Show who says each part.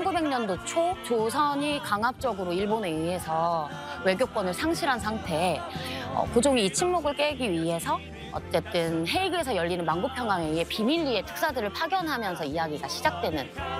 Speaker 1: 1900년도 초 조선이 강압적으로 일본에 의해서 외교권을 상실한 상태에 고종이 이 침묵을 깨기 위해서 어쨌든 헤이그에서 열리는 만국평화회의에 비밀리에 특사들을 파견하면서 이야기가 시작되는